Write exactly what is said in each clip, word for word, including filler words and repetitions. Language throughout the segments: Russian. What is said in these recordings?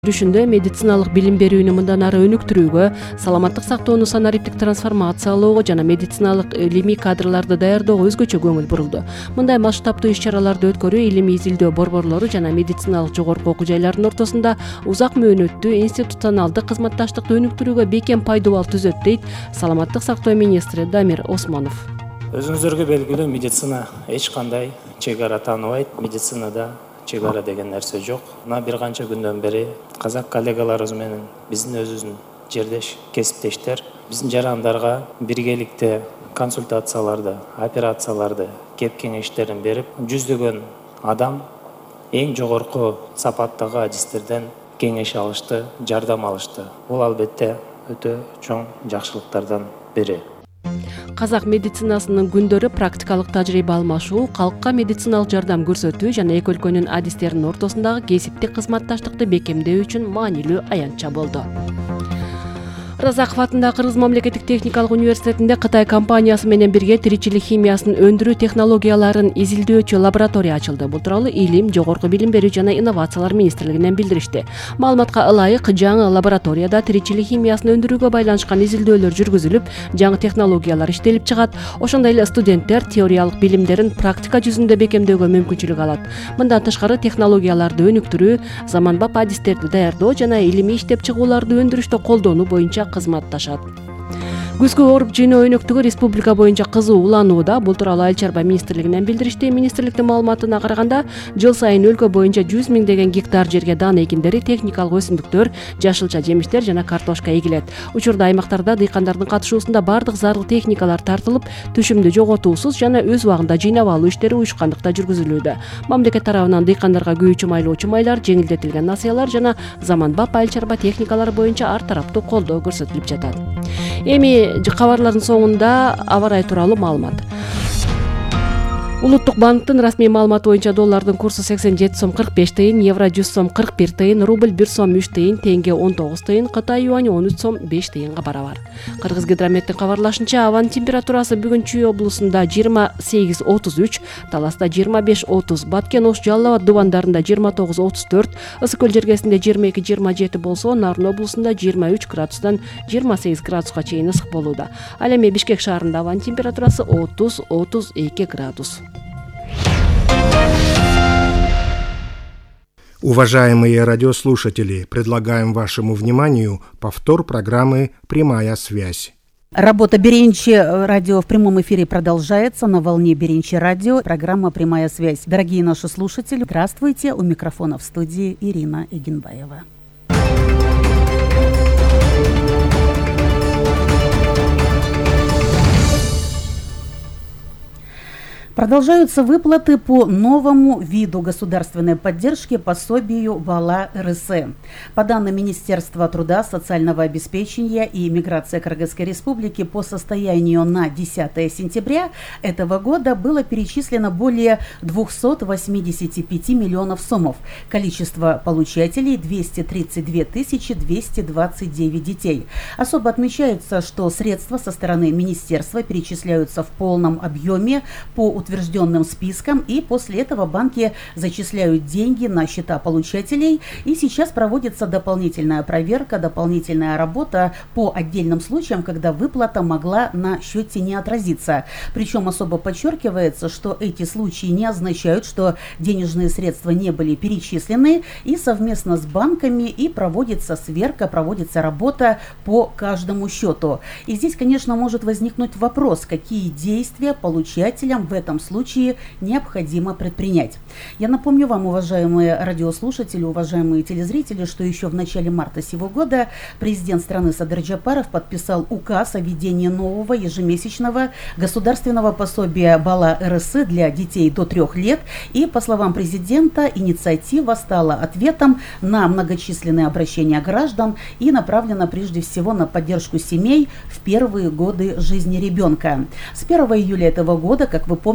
Жүрүшүндө медициналык билим берүүнү мындан ары өнүктүрүүгө, саламаттык сактоону санариптик трансформациялоого жана медициналык илимий кадрларды даярдоого өзгөчө көңүл бурулду. Мындай масштабтуу иш-чараларды өткөрүү илимий изилдөө борборлору жана медициналык жогорку окуу жайлардын ортосунда узак мөөнөттүү институционалдык кызматташтыкты өнүктүрүүгө бекем пайдубал түзөт, дейт саламаттык сактоо министри Дамир Осмонов. Өзүңүздөргө белгилүү, медицина эч кандай чек ара тааныбайт. Медицинада чек ара деген нерсе жок. Мына бир канча күндөн бери казак коллегаларыбыз менен биздин өзүбүздүн жердеш кесиптештер биздин жарандарга биргеликте консультацияларды, операцияларды, кеп кеңештерин берип, жүздөгөн адам эң жогорку сапаттагы адистерден кеңеш алышты, жардам алышты. Бул албетте өтө чоң жакшылыктардан бири. Казак медицинасынын күндөрү практикалык тажрыйба алмашуу, калкка медициналык жардам көрсөтүү жана эки өлкөнүн адистеринин ортосундагы кесиптик кызматташтыкты бекемдөө үчүн маанилүү аянтча болду. Разаков атындагы Кыргыз мамлекеттик техникалык университетинде Кытай компаниясы менен бирге тиричилик химиясын өндүрүү технологияларын изилдөөчү лаборатория ачылды. Бул тууралуу Илим, жогорку билим берүү жана инновациялар министрлигинен билдиришти. Маалыматка ылайык, жаңы лабораторияда тиричилик химиясын өндүрүүгө байланышкан изилдөөлөр жүргүзүлүп, жаңы технологиялар иштелип чыгат. Ошондой эле студенттер теориялык билимдерин практика жүзүндө бекемдөөгө мүмкүнчүлүк алат. Мындан тышкары технологияларды өнүктүрүү, заманбап адистерди даярдоо жана илимий иштеп чыгууларды өндүрүштө колдонуу боюнча кызматташат. Күзгү ооруп жыйноо өнөктүгү республика боюнча кызуу уланууда. Бул тууралуу Айыл чарба министрлигинен билдиришти. Министрликтин маалыматына караганда, жыл сайын өлкө боюнча жүз миңдеген гектар жерге дан экиндери, техникалык өсүмдүктөр, жашылча жемиштер жана картошка эгилет. Учурда аймактарда дыйкандардын катышуусунда бардык зарыл техникалар тартылып, түшүмдү жоготуусуз жана өз убагында жыйнап алуу иштери уюшкандыкта жүргүзүлүүдө. Мамлекет тарабынан дыйкандарга күйүүчү майлоочу майлар, жеңилдетилген насыялар жана заманбап айыл чарба техникалары боюнча ар тараптуу колдоо көрсөтүлүп жатат. Эми кабарлардын соңунда аба ырайы тууралуу маалымат. Улуттук банктын расмий маалыматы боюнча доллардын курсу сексен жети сом кырк беш тыйын, евро жүз сом кырк бир тыйын, рубль бир сом үч тыйын, тенге он тогуз тыйын, Кытай юани он үч сом беш тыйынга барабар. Кыргыз гидрометтин кабарлашынча, абанын температурасы бүгүн Чүй облусунда жыйырма сегиз отуз үч, Таласта жыйырма беш отуз, Баткен, Ош, Жалал Абад дубандарында жыйырма тогуз отуз төрт, Ысык көл жергесинде жыйырма эки жыйырма жети болсо, Нарын облусунда жыйырма үч градустан жыйырма сегиз градуска чейин ысык болууда. Ал эми Бишкек шаарында абанын температурасы отуз отуз эки градус. Уважаемые радиослушатели, предлагаем вашему вниманию повтор программы «Прямая связь». Работа Беренчи радио в прямом эфире продолжается на волне Беренчи радио. Программа «Прямая связь». Дорогие наши слушатели, здравствуйте. У микрофона в студии Ирина Эгенбаева. Продолжаются выплаты по новому виду государственной поддержки пособию вала эр эс э. По данным Министерства труда, социального обеспечения и миграции Кыргызской Республики, по состоянию на десятое сентября этого года было перечислено более двухсот восьмидесяти пяти миллионов сомов. Количество получателей – двести тридцать две тысячи двести двадцать девять детей. Особо отмечается, что средства со стороны Министерства перечисляются в полном объеме по утвержденным спискам, и после этого банки зачисляют деньги на счета получателей, и сейчас проводится дополнительная проверка, дополнительная работа по отдельным случаям, когда выплата могла на счете не отразиться. Причем особо подчеркивается, что эти случаи не означают, что денежные средства не были перечислены, и совместно с банками и проводится сверка, проводится работа по каждому счету. И здесь, конечно, может возникнуть вопрос, какие действия получателям в этом случае необходимо предпринять. Я напомню вам, уважаемые радиослушатели, уважаемые телезрители, что еще в начале марта сего года президент страны Садыр Джапаров подписал указ о введении нового ежемесячного государственного пособия бала эр эс э для детей до трех лет. И, по словам президента, инициатива стала ответом на многочисленные обращения граждан и направлена прежде всего на поддержку семей в первые годы жизни ребенка. С первого июля этого года, как вы помните,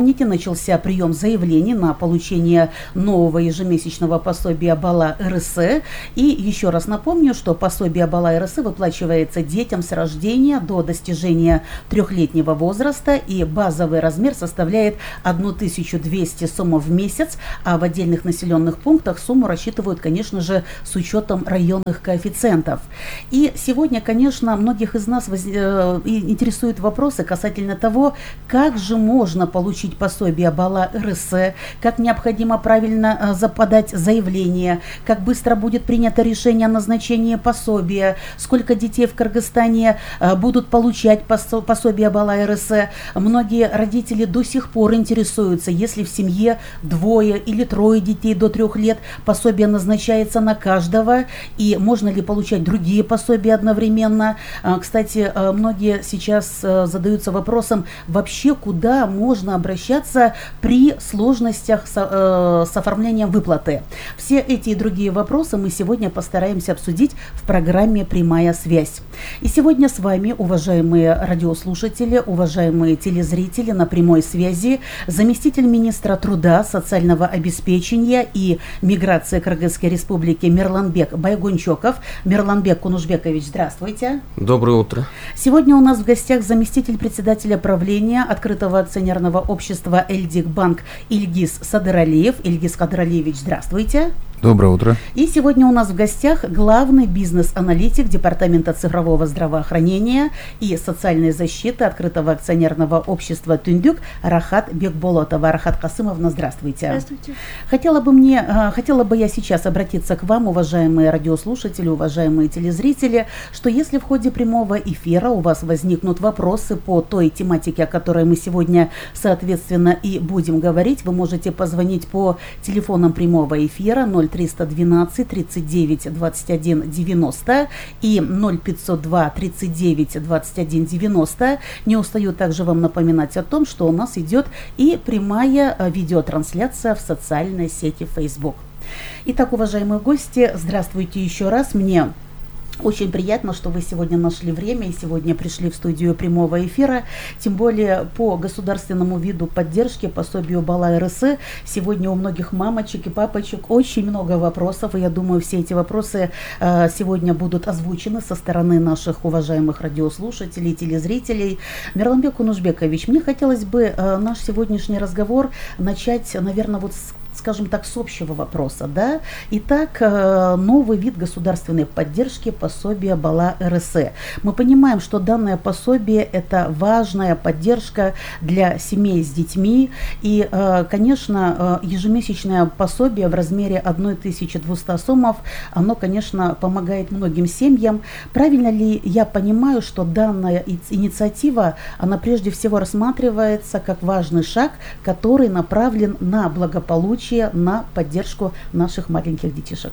помните, начался прием заявлений на получение нового ежемесячного пособия Бала РС. И еще раз напомню, что пособие Бала РС выплачивается детям с рождения до достижения трехлетнего возраста, и базовый размер составляет тысячу двести сомов в месяц, а в отдельных населенных пунктах сумму рассчитывают, конечно же, с учетом районных коэффициентов. И сегодня, конечно, многих из нас воз... интересуют вопросы касательно того, как же можно получить пособие Бала РС, как необходимо правильно подать заявление, как быстро будет принято решение о назначении пособия, сколько детей в Кыргызстане будут получать пособие Бала РС. Многие родители до сих пор интересуются, если в семье двое или трое детей до трех лет, пособие назначается на каждого, и можно ли получать другие пособия одновременно. Кстати, многие сейчас задаются вопросом, вообще куда можно обращаться при сложностях с, с оформлением выплаты. Все эти и другие вопросы мы сегодня постараемся обсудить в программе «Прямая связь». И сегодня с вами, уважаемые радиослушатели, уважаемые телезрители, на прямой связи заместитель министра труда, социального обеспечения и миграции Кыргызской республики Мирланбек Байгунчоков. Мирланбек Кунушбекович, здравствуйте. Доброе утро. Сегодня у нас в гостях заместитель председателя правления открытого акционерного общества «Эльдик Банк» Ильгиз Садыралиев. Ильгиз Садыралиевич, здравствуйте. Доброе утро. И сегодня у нас в гостях главный бизнес-аналитик Департамента цифрового здравоохранения и социальной защиты открытого акционерного общества «Түндүк» Рахат Бекболотова. Рахат Касымовна, здравствуйте. Здравствуйте. Хотела бы, мне, хотела бы я сейчас обратиться к вам, уважаемые радиослушатели, уважаемые телезрители, что если в ходе прямого эфира у вас возникнут вопросы по той тематике, о которой мы сегодня, соответственно, и будем говорить, вы можете позвонить по телефонам прямого эфира ноль триста двенадцать тридцать девять двадцать один девяносто и ноль пятьсот два тридцать девять двадцать один девяносто. Не устаю также вам напоминать о том, что у нас идет и прямая видеотрансляция в социальной сети Facebook. Итак, уважаемые гости, здравствуйте еще раз. Мне очень приятно, что вы сегодня нашли время и сегодня пришли в студию прямого эфира. Тем более по государственному виду поддержки, пособию Бала РС, сегодня у многих мамочек и папочек очень много вопросов. И я думаю, все эти вопросы э, сегодня будут озвучены со стороны наших уважаемых радиослушателей, телезрителей. Мирланбек Кунушбекович, мне хотелось бы э, наш сегодняшний разговор начать, наверное, вот с скажем так, с общего вопроса, да. Итак, новый вид государственной поддержки — пособие Бала РС. Мы понимаем, что данное пособие — это важная поддержка для семей с детьми, и, конечно, ежемесячное пособие в размере тысячи двухсот сомов, оно, конечно, помогает многим семьям. Правильно ли я понимаю, что данная инициатива, она прежде всего рассматривается как важный шаг, который направлен на благополучие, на поддержку наших маленьких детишек?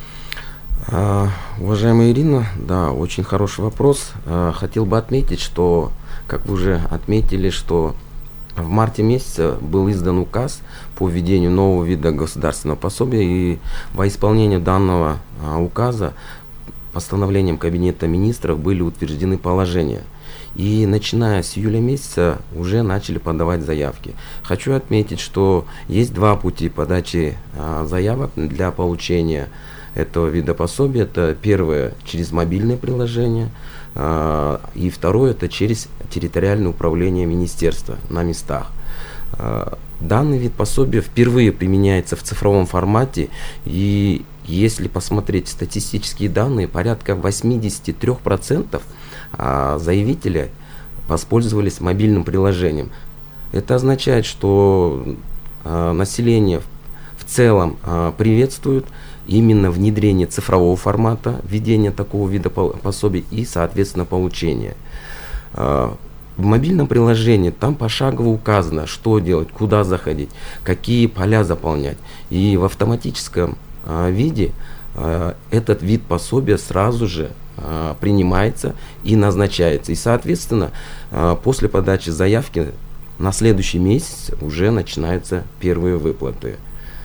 А, уважаемая Ирина, да, очень хороший вопрос. А, хотел бы отметить, что, как вы уже отметили, что в марте месяце был издан указ по введению нового вида государственного пособия, и во исполнение данного а, указа постановлением Кабинета министров были утверждены положения. И начиная с июля месяца уже начали подавать заявки. Хочу отметить, что есть два пути подачи а, заявок для получения этого вида пособия. Это первое через мобильное приложение, а, и второе это через территориальное управление министерства на местах. А, данный вид пособия впервые применяется в цифровом формате, и если посмотреть статистические данные, порядка восемьдесят три процента а заявители воспользовались мобильным приложением. Это означает, что а, население в, в целом а, приветствует именно внедрение цифрового формата, введение такого вида пособий и, соответственно, получение. А, в мобильном приложении там пошагово указано, что делать, куда заходить, какие поля заполнять. И в автоматическом а, виде а, этот вид пособия сразу же принимается и назначается. И, соответственно, после подачи заявки на следующий месяц уже начинаются первые выплаты.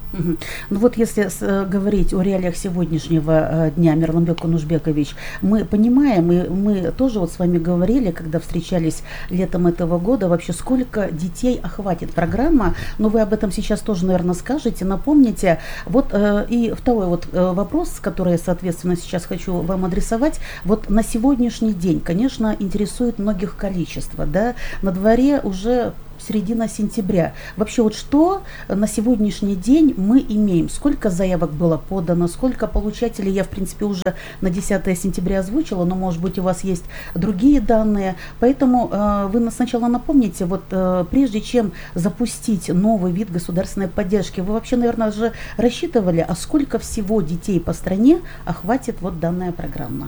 Ну вот если с, говорить о реалиях сегодняшнего дня, Мирланбек Кунушбекович, мы понимаем, и мы тоже вот с вами говорили, когда встречались летом этого года, вообще сколько детей охватит программа, но вы об этом сейчас тоже, наверное, скажете, напомните. Вот э, и второй вот э, вопрос, который я, соответственно, сейчас хочу вам адресовать. Вот на сегодняшний день, конечно, интересует многих количество, да, на дворе уже середина сентября. Вообще вот что на сегодняшний день мы имеем? Сколько заявок было подано? Сколько получателей? Я, в принципе, уже на десятое сентября озвучила, но, может быть, у вас есть другие данные. Поэтому э, вы сначала напомните, вот э, прежде чем запустить новый вид государственной поддержки, вы вообще, наверное, же рассчитывали, а сколько всего детей по стране охватит вот данная программа?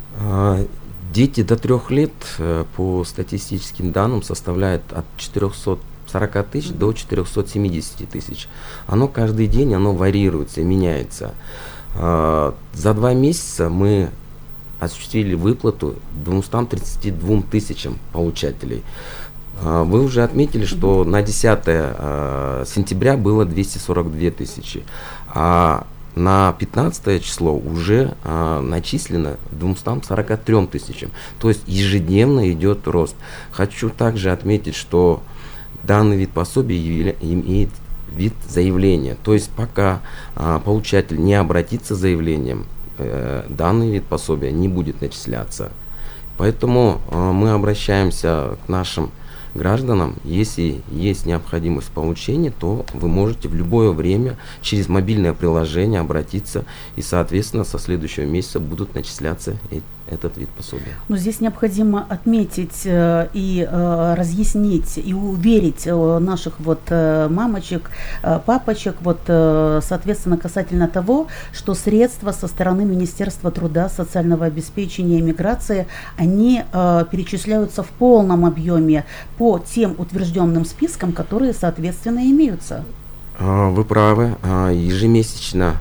Дети до трех лет по статистическим данным составляют от четырехсот сорока тысяч до четырехсот семидесяти тысяч. Оно каждый день, оно варьируется, меняется. За два месяца мы осуществили выплату двумстам тридцати двум тысячам получателей. Вы уже отметили, что на десятое сентября было двести сорок две тысячи, а на пятнадцатое число уже а, начислено двумстам сорока трём тысячам. То есть ежедневно идет рост. Хочу также отметить, что данный вид пособия явля- имеет вид заявления. То есть пока а, получатель не обратится с заявлением, э, данный вид пособия не будет начисляться. Поэтому а, мы обращаемся к нашим гражданам, если есть необходимость получения, то вы можете в любое время через мобильное приложение обратиться, и, соответственно, со следующего месяца будут начисляться этот вид пособия. Но здесь необходимо отметить э, и э, разъяснить, и уверить э, наших вот э, мамочек, э, папочек, вот, э, соответственно, касательно того, что средства со стороны Министерства труда, социального обеспечения и миграции, они э, перечисляются в полном объеме по тем утвержденным спискам, которые, соответственно, имеются. Вы правы. Ежемесячно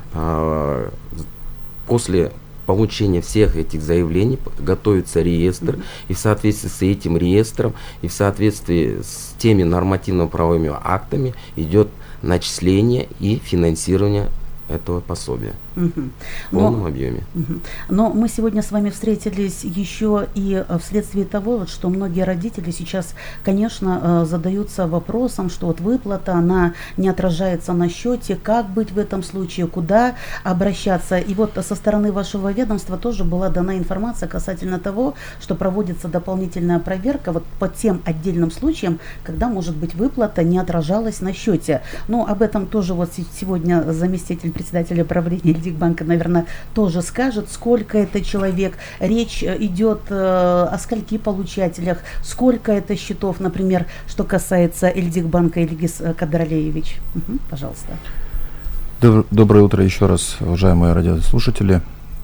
после получения всех этих заявлений готовится реестр, mm-hmm. и в соответствии с этим реестром и в соответствии с теми нормативно-правовыми актами идет начисление и финансирование этого пособия угу. в полном Но, объеме. Угу. Но мы сегодня с вами встретились еще и вследствие того, вот, что многие родители сейчас, конечно, задаются вопросом, что вот выплата, она не отражается на счете, как быть в этом случае, куда обращаться. И вот со стороны вашего ведомства тоже была дана информация касательно того, что проводится дополнительная проверка вот по тем отдельным случаям, когда, может быть, выплата не отражалась на счете. Но об этом тоже вот сегодня заместитель председателя правления Эльдикбанка, наверное, тоже скажет, сколько это человек. Речь идет э, о скольки получателях, сколько это счетов, например, что касается Эльдикбанка. Ильгиз Кадралеевич. Угу, пожалуйста. Доброе утро еще раз, уважаемые радиослушатели.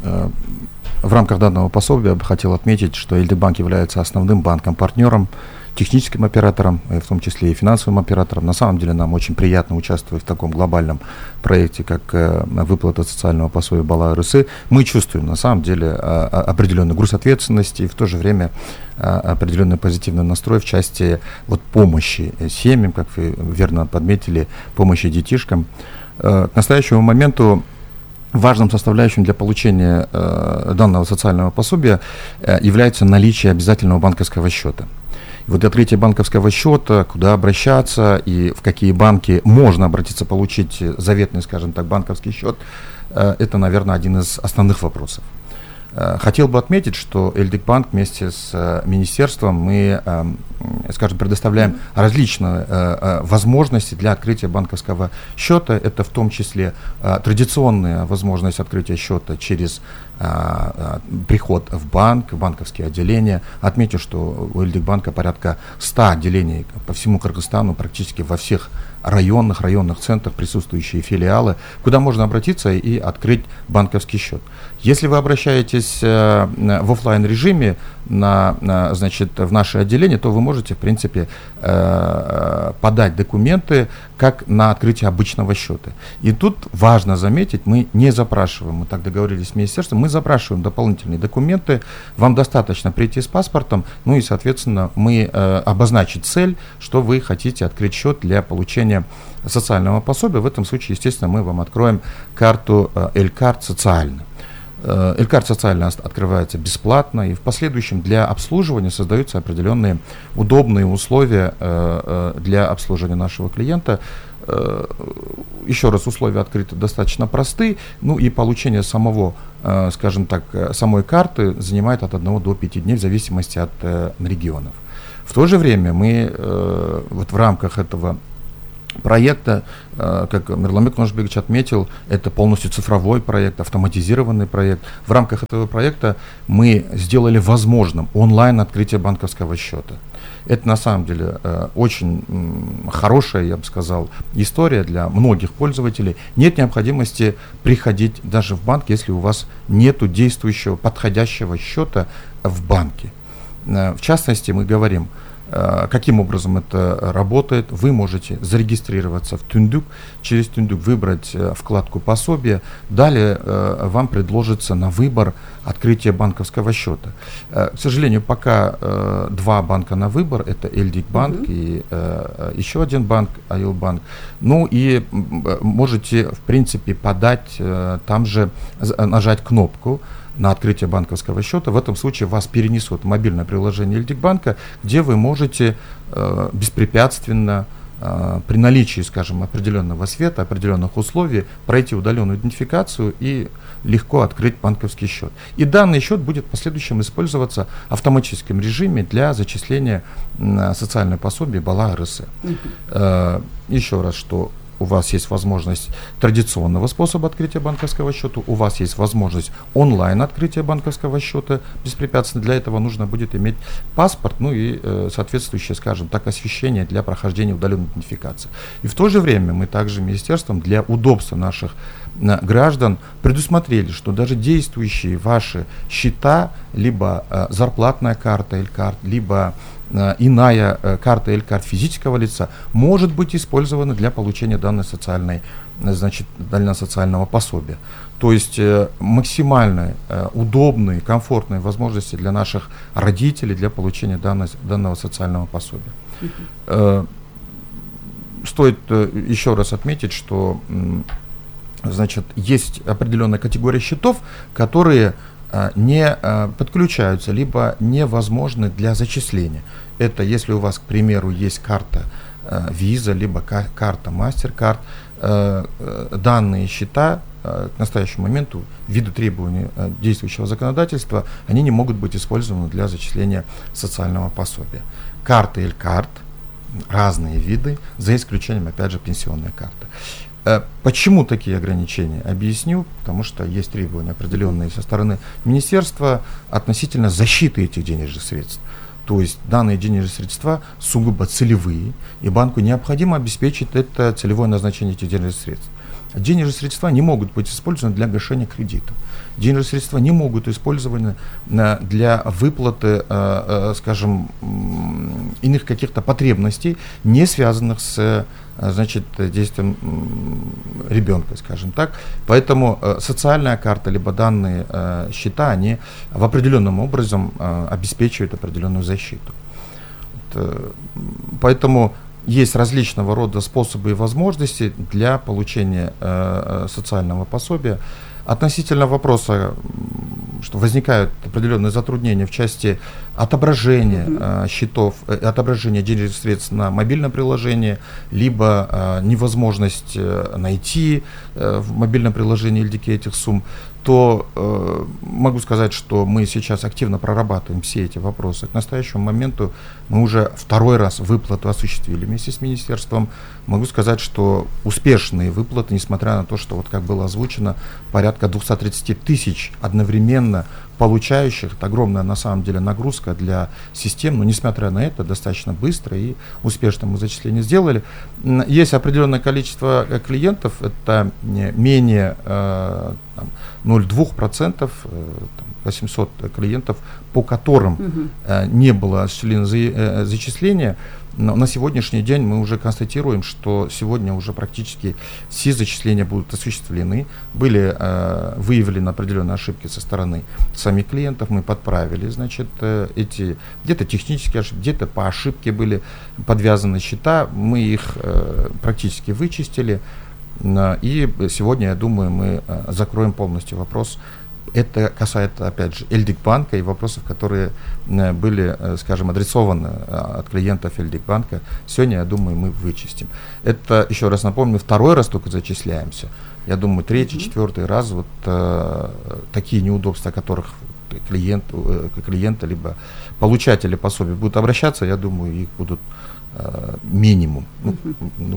В рамках данного пособия я бы хотел отметить, что Эльдикбанк является основным банком-партнером, техническим оператором, в том числе и финансовым оператором. На самом деле нам очень приятно участвовать в таком глобальном проекте, как э, выплата социального пособия Бала РС. Мы чувствуем на самом деле э, определенный груз ответственности и в то же время э, определенный позитивный настрой в части вот, помощи семьям, как вы верно подметили, помощи детишкам. Э, к настоящему моменту важным составляющим для получения э, данного социального пособия э, является наличие обязательного банковского счета. Вот открытие банковского счета, куда обращаться и в какие банки можно обратиться, получить заветный, скажем так, банковский счет, это, наверное, один из основных вопросов. Хотел бы отметить, что Эльдикбанк вместе с министерством мы, скажем, предоставляем различные возможности для открытия банковского счета. Это в том числе традиционная возможность открытия счета через приход в банк, в банковские отделения. Отмечу, что у Эльдикбанка порядка ста отделений по всему Кыргызстану, практически во всех районных, районных центрах присутствующие филиалы, куда можно обратиться и открыть банковский счет. Если вы обращаетесь э, в офлайн режиме на, на, значит, в наше отделение, то вы можете, в принципе, э, подать документы, как на открытие обычного счета. И тут важно заметить, мы не запрашиваем, мы так договорились с министерством, мы запрашиваем дополнительные документы, вам достаточно прийти с паспортом, ну и, соответственно, мы э, обозначить цель, что вы хотите открыть счет для получения социального пособия. В этом случае, естественно, мы вам откроем карту э, Эль-карт социальную. Эль-карт социально открывается бесплатно, и в последующем для обслуживания создаются определенные удобные условия для обслуживания нашего клиента. Еще раз, условия открыты достаточно просты, ну и получение самого, скажем так, самой карты занимает от одного до пяти дней в зависимости от регионов. В то же время мы вот в рамках этого проекта, как Мирланбек Нуржбекович отметил, это полностью цифровой проект, автоматизированный проект. В рамках этого проекта мы сделали возможным онлайн открытие банковского счета. Это на самом деле очень хорошая, я бы сказал, история для многих пользователей. Нет необходимости приходить даже в банк, если у вас нет действующего, подходящего счета в банке. В частности, мы говорим, каким образом это работает. Вы можете зарегистрироваться в Түндүк, через Түндүк выбрать вкладку пособия, далее вам предложится на выбор открытие банковского счета. К сожалению, пока два банка на выбор, это Элдик-банк mm-hmm. и еще один банк, Айыл-банк. Ну и можете, в принципе, подать, там же нажать кнопку на открытие банковского счета. В этом случае вас перенесут в мобильное приложение Элдик-банка, где вы можете э, беспрепятственно э, при наличии, скажем, определенного света, определенных условий пройти удаленную идентификацию и легко открыть банковский счет. И данный счет будет в последующем использоваться в автоматическом режиме для зачисления э, социального пособия Бала РС. Mm-hmm. э, еще раз, что у вас есть возможность традиционного способа открытия банковского счета, у вас есть возможность онлайн открытия банковского счета беспрепятственно. Для этого нужно будет иметь паспорт, ну и э, соответствующее, скажем так, освещение для прохождения удаленной идентификации. И в то же время мы также министерством для удобства наших э, граждан предусмотрели, что даже действующие ваши счета, либо э, зарплатная карта Эль-карт, либо иная карта Эль-карт физического лица может быть использована для получения данной социальной, значит, данного социального пособия. То есть э, максимально э, удобные, комфортные возможности для наших родителей для получения данной, данного социального пособия. Mm-hmm. Э, стоит э, еще раз отметить, что э, значит, есть определенная категория счетов, которые не подключаются, либо невозможны для зачисления. Это если у вас, к примеру, есть карта Visa, либо карта MasterCard, данные счета к настоящему моменту, ввиду требований действующего законодательства, они не могут быть использованы для зачисления социального пособия. Карты Эль-карт, разные виды, за исключением, опять же, пенсионной карты. Почему такие ограничения? Объясню, потому что есть требования определенные со стороны министерства относительно защиты этих денежных средств. То есть данные денежные средства сугубо целевые, и банку необходимо обеспечить это целевое назначение этих денежных средств. Денежные средства не могут быть использованы для гашения кредитов. Денежные средства не могут быть использованы для выплаты, скажем, иных каких-то потребностей, не связанных с, значит, действием ребенка, скажем так. Поэтому социальная карта, либо данные счета, они в определенном образом обеспечивают определенную защиту. Поэтому есть различного рода способы и возможности для получения э, социального пособия. Относительно вопроса, что возникают определенные затруднения в части отображения mm-hmm. э, счетов, э, отображения денежных средств на мобильном приложении, либо э, невозможность э, найти э, в мобильном приложении Эль Ди Кей этих сумм, то э, могу сказать, что мы сейчас активно прорабатываем все эти вопросы. К настоящему моменту мы уже второй раз выплату осуществили вместе с министерством. Могу сказать, что успешные выплаты, несмотря на то, что, вот как было озвучено, порядка двести тридцать тысяч одновременно получающих, это огромная на самом деле нагрузка для систем, но несмотря на это, достаточно быстро и успешно мы зачисление сделали. Есть определенное количество клиентов, это менее, э, там, ноль целых две десятых процента, восемьсот клиентов, по которым угу. не было осуществлено за, зачисление. Но на сегодняшний день мы уже констатируем, что сегодня уже практически все зачисления будут осуществлены. Были э, выявлены определенные ошибки со стороны самих клиентов, мы подправили, значит, э, эти где-то технические ошибки, где-то по ошибке были подвязаны счета, мы их э, практически вычистили. Э, и сегодня, я думаю, мы э, закроем полностью вопрос. Это касается, опять же, Эльдикбанка и вопросов, которые э, были, э, скажем, адресованы э, от клиентов Эльдикбанка. Сегодня, я думаю, мы вычистим. Это, еще раз напомню, второй раз только зачисляемся. Я думаю, третий, mm-hmm. четвертый раз вот э, такие неудобства, о которых клиент, э, клиенты либо получатели пособий будут обращаться, я думаю, их будут э, минимум. Ну, ну,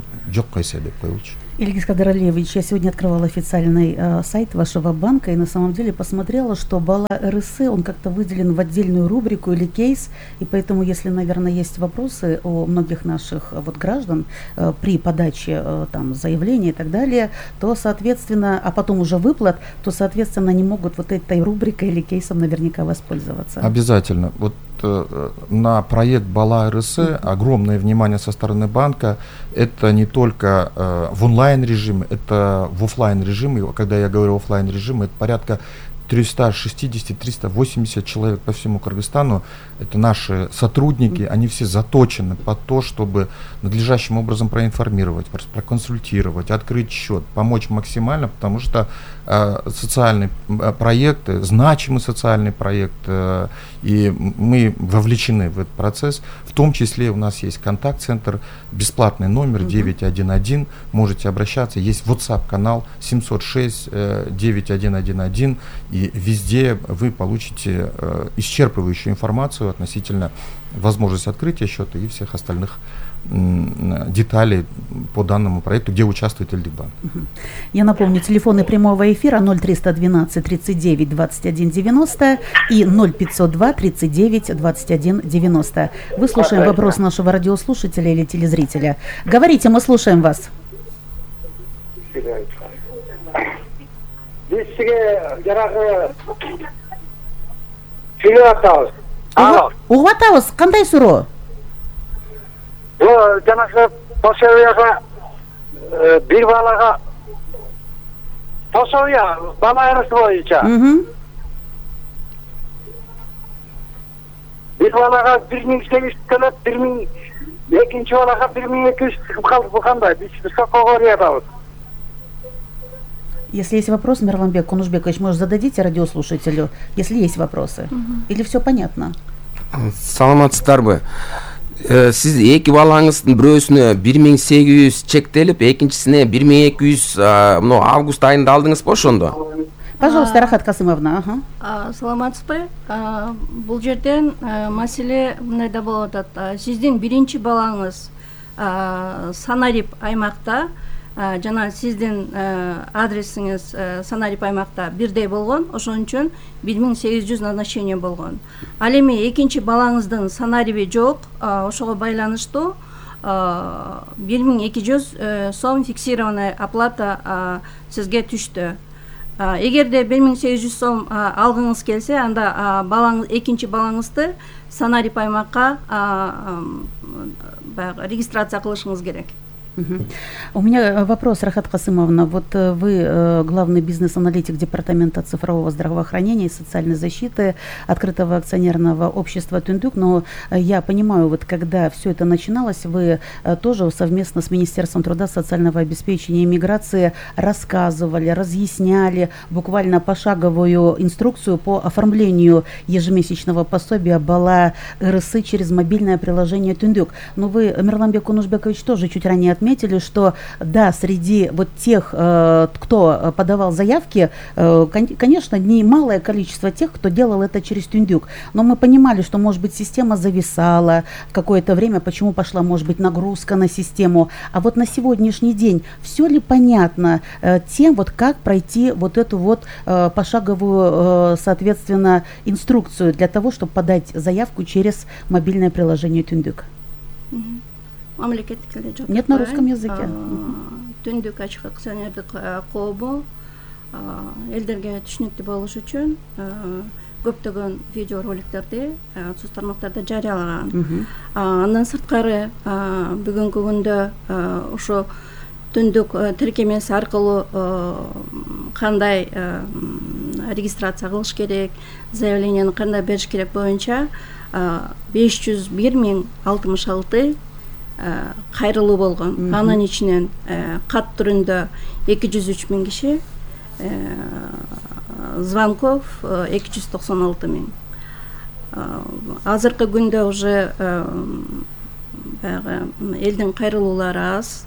Ильгиз Кадыралиевич, я сегодня открывала официальный э, сайт вашего банка и на самом деле посмотрела, что Бала РС, он как-то выделен в отдельную рубрику или кейс, и поэтому, если, наверное, есть вопросы у многих наших вот граждан э, при подаче э, там заявления и так далее, то, соответственно, а потом уже выплат, то, соответственно, они могут вот этой рубрикой или кейсом наверняка воспользоваться. Обязательно. Вот э, на проект Бала РС mm-hmm. огромное внимание со стороны банка. Это не только э, в онлайн-режиме, это в офлайн-режиме. Когда я говорю офлайн-режим, это порядка триста шестьдесят - триста восемьдесят человек по всему Кыргызстану. Это наши сотрудники, они все заточены под то, чтобы надлежащим образом проинформировать, проконсультировать, открыть счет, помочь максимально, потому что э, социальный э, проект, значимый социальный проект, э, и мы вовлечены в этот процесс. В том числе у нас есть контакт-центр, бесплатный номер mm-hmm. девять один один, можете обращаться, есть WhatsApp-канал семь ноль шесть девять один один один, и везде вы получите э, исчерпывающую информацию относительно возможности открытия счета и всех остальных м, деталей по данному проекту, где участвует Эльдикбанк. Я напомню, телефоны прямого эфира ноль триста двенадцать тридцать девять двадцать один девяносто и ноль пятьсот два тридцать девять двадцать один девяносто. Вы слушаем вопрос нашего радиослушателя или телезрителя. Говорите, мы слушаем вас. Biz sizga jarag'i tushunayapmiz. Alo. Угатабыз, кандай суроо? Bu janaqa poshoviyaga bir balaga poshoviya bala arası bo'yicha. Bir balaga bir ming sekiz yuz to'lab, bir ming ikkinchi balaga bir ming ikki yuz chiqib qoldi. Bu qanday? Biz qog'oryapmiz. Если есть вопрос, Мирланбек Кунушбекович, может, зададите радиослушателю, если есть вопросы? Угу. Или все понятно? Саламатсыздарбы. Сиз эки балаңыздын бирөөсүнө бир миң сегиз жүз чектелип, экинчисине бир миң эки жүз мына август айында алдыңызбы ошондо? Пожалуйста, Рахат Касымовна. Ага. Саламатсызбы? Бул жерден маселе мындайда болуп атат. Сиздин биринчи балаңыз Санарип аймакта, жана сиздин адресиңиз Санарип аймакта бирдей болгон, ошон үчүн бир миң сегиз жүз назначение болгон. Ал эми экинчи балаңыздын Санариби жок, ошого байланыштуу бир миң эки жүз сом фиксированная оплата сизге түштү. Эгерде бир миң сегиз жүз сом алгыңыз келсе, анда балаңыз, экинчи балаңызды Санарип аймакка регистрация кылышыңыз керек. Угу. У меня вопрос, Рахат Касымовна. Вот вы главный бизнес-аналитик Департамента цифрового здравоохранения и социальной защиты открытого акционерного общества «Тундук», но я понимаю, вот когда все это начиналось, вы тоже совместно с Министерством труда, социального обеспечения и миграции рассказывали, разъясняли буквально пошаговую инструкцию по оформлению ежемесячного пособия Бала РС через мобильное приложение «Тундук». Но вы, Мирланбек Кунушбекович, тоже чуть ранее отметили, отметили, что да, среди вот тех, э, кто подавал заявки, э, кон- конечно, немалое количество тех, кто делал это через Тундук. Но мы понимали, что, может быть, система зависала в какое-то время, почему пошла, может быть, нагрузка на систему. А вот на сегодняшний день все ли понятно э, тем, вот как пройти вот эту вот э, пошаговую, э, соответственно, инструкцию для того, чтобы подать заявку через мобильное приложение Тундук? Mm-hmm. Нет, на русском языке. Тундук ачык акционердик кообу элдерге түшүнүктүү болуш үчүн көптөгөн видеороликтерди соц тармактарда жарыялаган. Андан сырткары бүгүнкү күндө ошо түндүк тиркемеси аркылуу кандай регистрация кылыш керек, заявленияны кандай бериш керек боюнча беш жүз бир миң алтымыш алты кайрылуу болгон. Анын ичинен кат түрүндө эки жүз үч миң киши, звонков эки жүз токсон алты миң. Азыркы күндө уже баягы элдин кайрылуулары аз.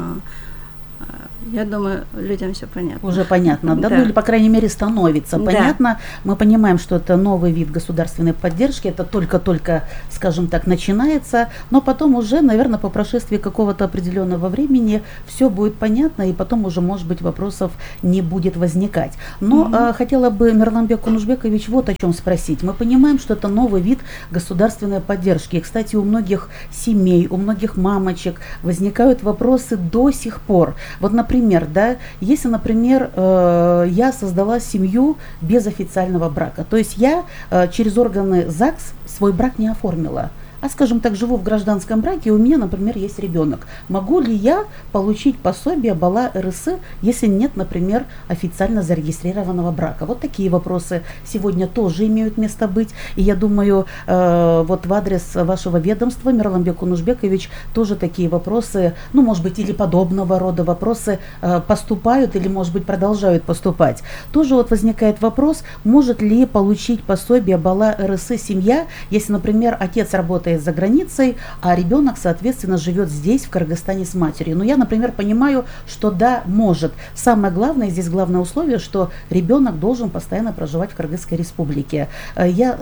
Я думаю, людям все понятно. Уже понятно, да? Да. Ну или, по крайней мере, становится Да. понятно. Мы понимаем, что это новый вид государственной поддержки, это только-только, скажем так, начинается, но потом уже, наверное, по прошествии какого-то определенного времени все будет понятно, и потом уже, может быть, вопросов не будет возникать. Но Мгм. а, хотела бы, Мирланбек Кунушбекович, вот о чем спросить. Мы понимаем, что это новый вид государственной поддержки. И, кстати, у многих семей, у многих мамочек возникают вопросы до сих пор. Вот, например, да, если, например, э, я создала семью без официального брака, то есть я э, через органы ЗАГС свой брак не оформила, а, скажем так, живу в гражданском браке, и у меня, например, есть ребенок. Могу ли я получить пособие Бала РС, если нет, например, официально зарегистрированного брака? Вот такие вопросы сегодня тоже имеют место быть. И я думаю, э, вот в адрес вашего ведомства, Мирланбек Кунушбекович, тоже такие вопросы, ну, может быть, или подобного рода вопросы э, поступают, или, может быть, продолжают поступать. Тоже вот возникает вопрос, может ли получить пособие Бала РС семья, если, например, отец работает за границей, а ребенок, соответственно, живет здесь, в Кыргызстане, с матерью. Но я, например, понимаю, что да, может. Самое главное, здесь главное условие, что ребенок должен постоянно проживать в Кыргызской республике. Э, Я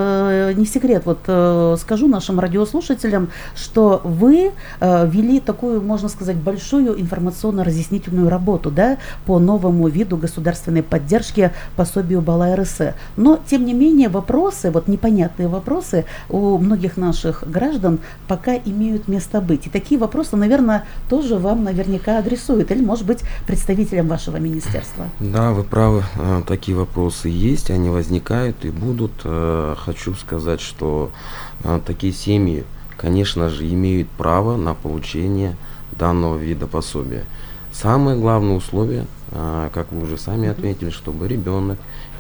э, не секрет, вот э, скажу нашим радиослушателям, что вы э, вели такую, можно сказать, большую информационно-разъяснительную работу, да, по новому виду государственной поддержки пособию Бала РС. Но, тем не менее, вопросы, вот непонятные вопросы у многих наших граждан пока имеют место быть. И такие вопросы, наверное, тоже вам наверняка адресуют, или, может быть, представителям вашего министерства. Да, вы правы, э, такие вопросы есть, они возникают и будут. Э, Хочу сказать, что э, такие семьи, конечно же, имеют право на получение данного вида пособия. Самое главное условие, э, как вы уже сами отметили, чтобы ребенок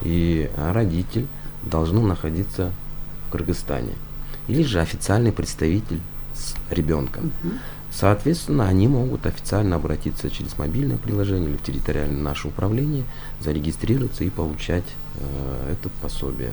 и родитель должны находиться в Кыргызстане. Или же официальный представитель с ребенком. Мгм. Соответственно, они могут официально обратиться через мобильное приложение или в территориальное наше управление, зарегистрироваться и получать э, это пособие.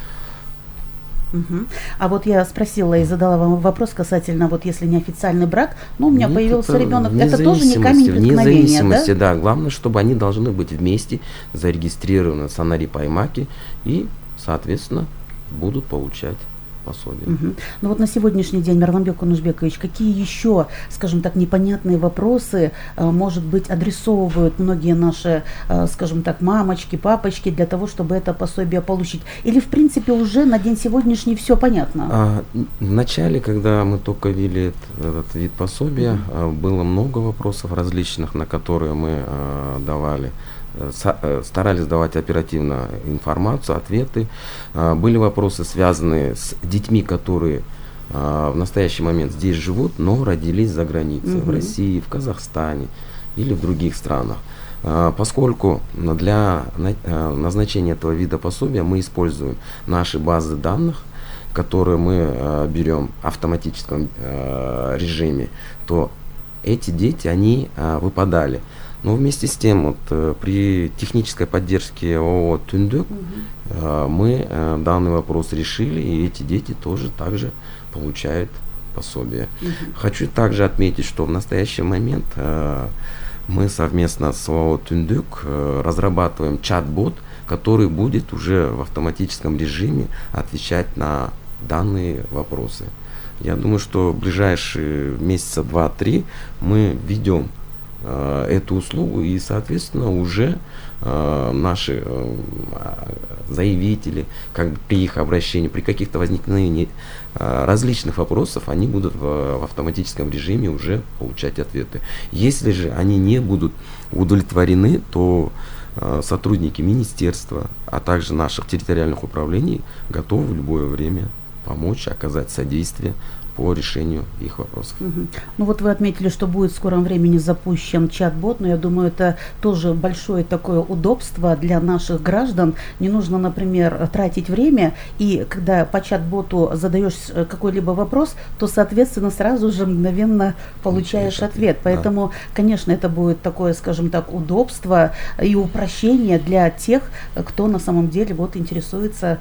Мгм. А вот я спросила и задала вам вопрос касательно, вот если неофициальный брак, ну, у меня Нет, появился это ребенок, вне это тоже не зависимости, камень вне преткновения, зависимости, да? да. Главное, чтобы они должны быть вместе зарегистрированы в Санарип Аймаке и, соответственно, будут получать пособие. Мгм. Ну вот на сегодняшний день, Мирланбек Кунушбекович, какие еще, скажем так, непонятные вопросы, э, может быть, адресовывают многие наши, э, скажем так, мамочки, папочки для того, чтобы это пособие получить? Или, в принципе, уже на день сегодняшний все понятно? А, н- в начале, когда мы только ввели эт- этот вид пособия, а, было много вопросов различных, на которые мы а, давали, э, са- э, старались давать оперативно информацию, ответы. А, Были вопросы, связанные с детьми, которые а, в настоящий момент здесь живут, но родились за границей, в Мгм. России, в Казахстане или в других странах. А, Поскольку для на- а, назначения этого вида пособия мы используем наши базы данных, которые мы э, берем в автоматическом э, режиме, то эти дети, они э, выпадали. Но вместе с тем, вот, э, при технической поддержке ООО «Түндүк» э, мы э, данный вопрос решили, и эти дети тоже также получают пособие. Хочу также отметить, что в настоящий момент э, мы совместно с ООО «Түндүк» э, разрабатываем чат-бот, который будет уже в автоматическом режиме отвечать на данные вопросы. Я думаю, что в ближайшие месяца два-три мы введем э, эту услугу, и, соответственно, уже э, наши э, заявители, как бы при их обращении, при каких-то возникновении э, различных вопросов, они будут в, в автоматическом режиме уже получать ответы. Если же они не будут удовлетворены, то э, сотрудники министерства, а также наших территориальных управлений готовы в любое время помочь, оказать содействие по решению их вопросов. Угу. Ну вот вы отметили, что будет в скором времени запущен чат-бот, но я думаю, это тоже большое такое удобство для наших граждан. Не нужно, например, тратить время, и когда по чат-боту задаешь какой-либо вопрос, то, соответственно, сразу же мгновенно получаешь ответ. Поэтому, да, конечно, это будет такое, скажем так, удобство и упрощение для тех, кто на самом деле вот интересуется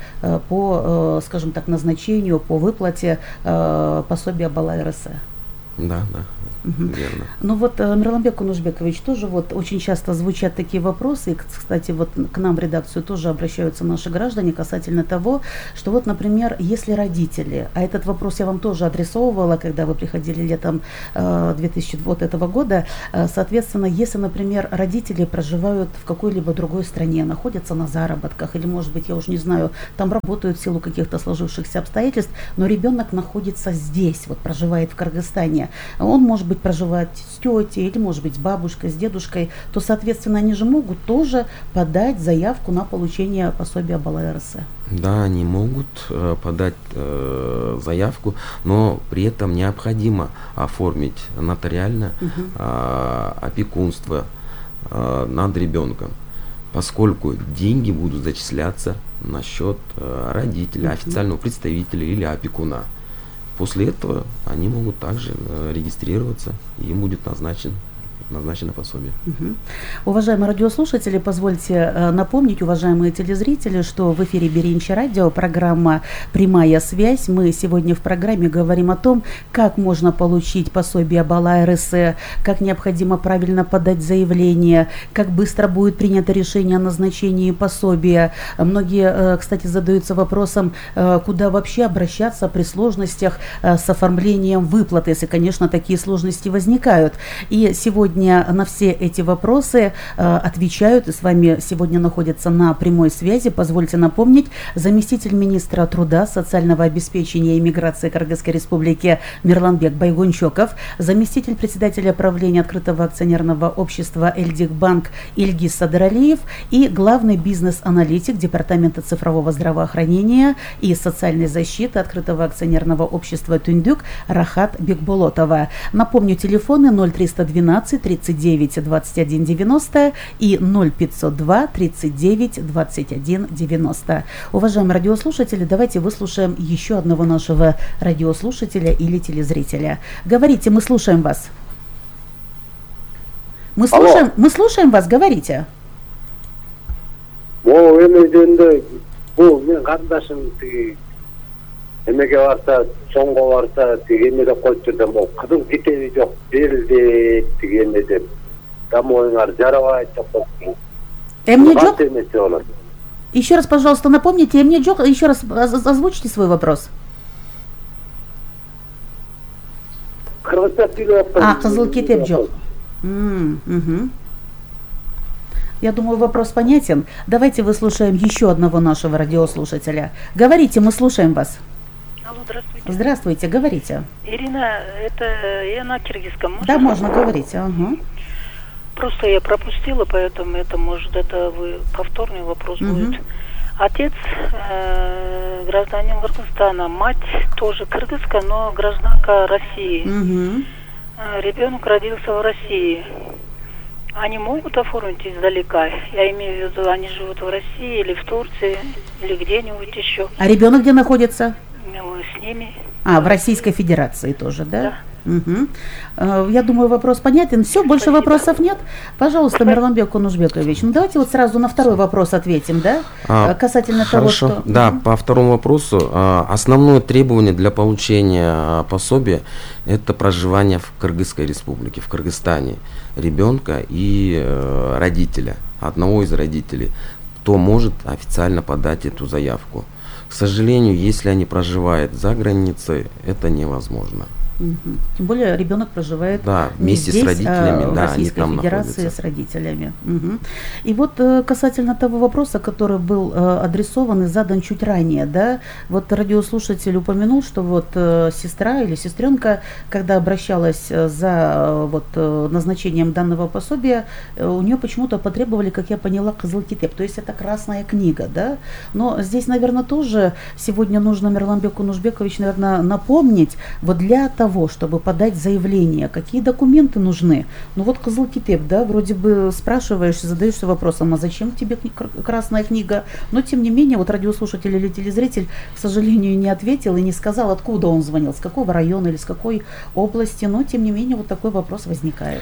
по, скажем так, назначению, по выплате пособия Балай РС. Да, да. Угу. Верно. Ну вот, Мирланбек Кунушбекович, тоже вот очень часто звучат такие вопросы, и, кстати, вот к нам в редакцию тоже обращаются наши граждане касательно того, что вот, например, если родители, а этот вопрос я вам тоже адресовывала, когда вы приходили летом две тысячи вот этого года, соответственно, если, например, родители проживают в какой-либо другой стране, находятся на заработках, или, может быть, я уже не знаю, там работают в силу каких-то сложившихся обстоятельств, но ребенок находится здесь, вот проживает в Кыргызстане, он может быть проживать с тетей или, может быть, с бабушкой, с дедушкой, то, соответственно, они же могут тоже подать заявку на получение пособия Балай РС. Да, они могут э, подать э, заявку, но при этом необходимо оформить нотариально угу. э, опекунство э, над ребенком, поскольку деньги будут зачисляться на счет э, родителя, угу. официального представителя или опекуна. После этого они могут также э, регистрироваться, и им будет назначен, назначено пособие. Угу. Уважаемые радиослушатели, позвольте э, напомнить, уважаемые телезрители, что в эфире Беринчи радио, программа «Прямая связь». Мы сегодня в программе говорим о том, как можно получить пособие Балай РС, как необходимо правильно подать заявление, как быстро будет принято решение о назначении пособия. Многие, э, кстати, задаются вопросом, э, куда вообще обращаться при сложностях э, с оформлением выплат, если, конечно, такие сложности возникают. И сегодня на все эти вопросы э, отвечают, и с вами сегодня находится на прямой связи, позвольте напомнить, заместитель министра труда, социального обеспечения и миграции Кыргызской республики Мирланбек Байгончоков, заместитель председателя правления открытого акционерного общества Эльдикбанк Ильгиз Садыралиев и главный бизнес-аналитик Департамента цифрового здравоохранения и социальной защиты открытого акционерного общества Тундюк Рахат Бекболотова. Напомню, телефоны ноль триста двенадцать тридцать девять двадцать один девяносто и ноль пятьсот два тридцать девять двадцать один девяносто. Уважаемые радиослушатели, давайте выслушаем еще одного нашего радиослушателя или телезрителя. Говорите, мы слушаем вас. Мы слушаем, мы слушаем вас, говорите. Эмеге барса, соңго барса, дегенде деп коюп жүрдү, могу кызым китеби жок, берилди дегенде деп. Домоюңар жарабайт деп коюптур. Эмне жок? Еще раз, пожалуйста, напомните, эмне жок, еще раз озвучите свой вопрос. А, кызыл китеп жок. Я думаю, вопрос понятен. Давайте выслушаем еще одного нашего радиослушателя. Говорите, мы слушаем вас. Алло, здравствуйте. Здравствуйте, говорите. Ирина, это я на киргизском. Можно? Да, можно говорить. Ага. Просто я пропустила, поэтому это, может, это вы повторный вопрос угу. будет. Отец э, гражданин Кыргызстана, мать тоже кыргызская, но гражданка России. Угу. Э, ребенок родился в России. Они могут оформить издалека? Я имею в виду, они живут в России или в Турции, или где-нибудь еще. А ребенок где находится? Ну, с ними. А, в Российской Федерации тоже, да? Да. Угу. Я думаю, вопрос понятен. Все, больше Спасибо. Вопросов нет? Пожалуйста, Мирланбек Кунушбекович, ну давайте вот сразу на второй вопрос ответим, да? А, Касательно хорошо. того, что... Да, угу. По второму вопросу. Основное требование для получения пособия – это проживание в Кыргызской республике, в Кыргызстане ребенка и родителя, одного из родителей, кто может официально подать эту заявку. к сожалению, если они проживают за границей, это невозможно. Угу. Тем более ребенок проживает да, вместе здесь, с родителями, а в да, Российской они там Федерации находятся. С родителями. Угу. И вот касательно того вопроса, который был адресован и задан чуть ранее, да, вот радиослушатель упомянул, что вот сестра или сестренка, когда обращалась за вот назначением данного пособия, у нее почему-то потребовали, как я поняла, Кызыл китеп, то есть это красная книга, да. Но здесь, наверное, тоже сегодня нужно Мирланбеку Нушбекович, наверное, напомнить, вот для того, чтобы подать заявление, какие документы нужны. Ну вот Кызыл китеп, да, вроде бы спрашиваешь, задаешься вопросом, а зачем тебе красная книга? Но тем не менее, вот радиослушатель или телезритель, к сожалению, не ответил и не сказал, откуда он звонил, с какого района или с какой области, но тем не менее вот такой вопрос возникает.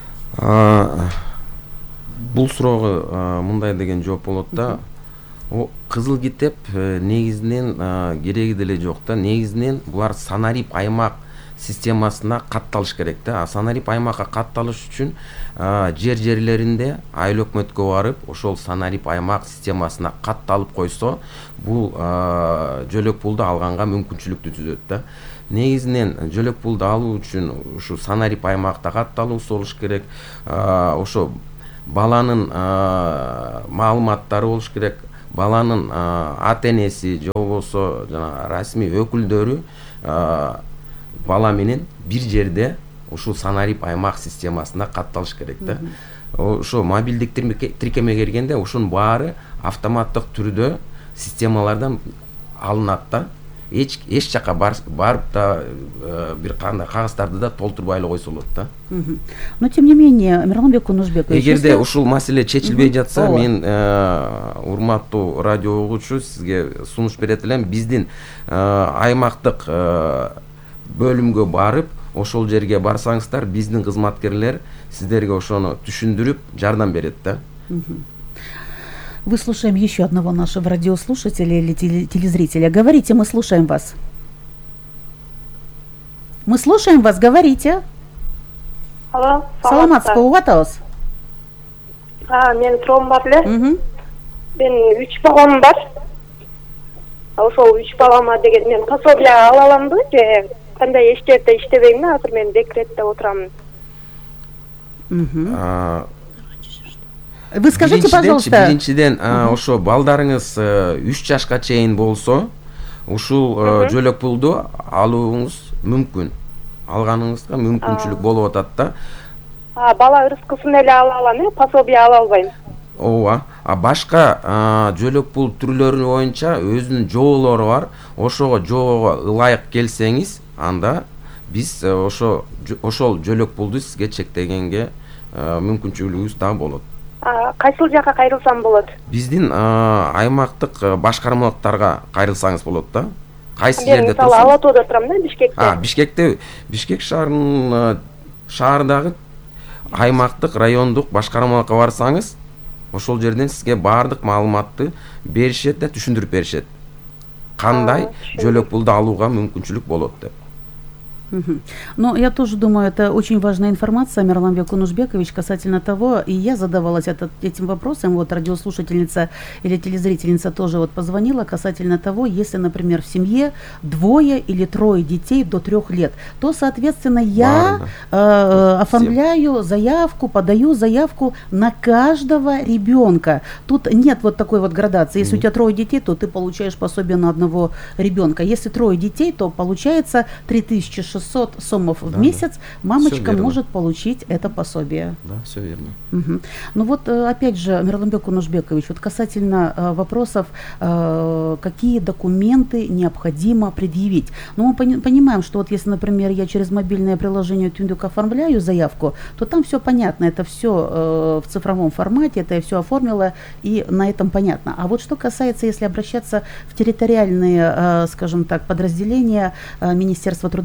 Бул суроого мындай деген жооп болот да. Кызыл китеп негизинен кереги деле жок да. Негизинен булар санарип аймак системасына катталыш керек да. Санарип аймакка катталыш үчүн жер жерлеринде айыл өкмөткө барып, ошол санарип аймак системасына катталып койсо, бул жөлөк пулду алганга мүмкүнчүлүктү түзөт да. Негизинен жөлөк пулду алуу үчүн ушу санарип аймакта катталуусу болуш керек. Ошо баланын маалыматтары болуш керек. Баланын ата энеси же болбосо жана расмий өкүлдөрү бала менен бир жерде ушул санарип аймак системасына катталыш керек да. Ошо мобилдик тиркемеге киргенде ушунун баары автоматтык түрдө системалардан алынат да. Эч эч жака барып да бир кандай кагаздарды да толтурбай эле койсо болот да. Но тем не менее, Мирланбек Кунушбекович, эгерде ушул маселе чечилбей жатса, мен урматтуу радио угуучу сизге сунуш берет элем. Биздин аймактык бөлүмгө барып, ошол жерге барсаңыздар, биздин кызматкерлер сиздерге ошону түшүндүрүп, жардам берет да. Выслушаем еще одного нашего радиослушателя или телезрителя. Говорите, мы слушаем вас. Мы слушаем вас, говорите. Алло, саламатсызбы, угатабыз. А, мен туругум бар эле. Мен үч балам бар. Ошол үч балама деген мен пособие ала аламбы же кандай иштерде иштебеймин, азыр мен декретте отурамын. Вы скажите, пожалуйста. Биринчиден, ошо балдарыңыз үч жашка чейин болсо, ушул жөлөк пулду алууңуз мүмкүн. Алганыңызга мүмкүнчүлүк болуп атат да. А, бала ырыскысын эле ала алам, пособие ала албайм. Ооба. А башка жөлөк пул түрлөрү боюнча өзүнүн жоолору бар. Ошого жоого ылайык келсеңиз, анда биз ошо ошол жөлөк пулду сизге чектегенге мүмкүнчүлүгүбүз да болот. Кайсыл жака кайрылсам болот? Биздин аймактык башкармалыктарга кайрылсаңыз болот да. Кайсы жерде турсуңуз? Мисалы, Алатоодо турам да, Бишкекте. А, Бишкекте, Бишкек шаарынын шаардагы аймактык райондук башкармалыкка барсаңыз, ошол жерден сизге баардык маалыматты беришет да, түшүндүрүп беришет. Кандай жөлөк пулду алууга мүмкүнчүлүк болот деп. Но я тоже думаю, это очень важная информация, Мирланбек Кунушбекович, касательно того, и я задавалась этот, этим вопросом, вот радиослушательница или телезрительница тоже вот позвонила касательно того, если, например, в семье двое или трое детей до трех лет, то, соответственно, я э, оформляю заявку, подаю заявку на каждого ребенка. Тут нет вот такой вот градации. Если mm-hmm. у тебя трое детей, то ты получаешь пособие на одного ребенка. Если трое детей, то получается три тысячи шестьсот сомов в да, месяц, да. Мамочка может получить это пособие. Да, все верно. Угу. Ну вот, опять же, Мирланбек Кунушбекович, вот касательно э, вопросов, э, какие документы необходимо предъявить. Ну, мы пони- понимаем, что вот если, например, я через мобильное приложение Тюндюк оформляю заявку, то там все понятно, это все э, в цифровом формате, это я все оформила, и на этом понятно. А вот что касается, если обращаться в территориальные, э, скажем так, подразделения э, Министерства труда, социального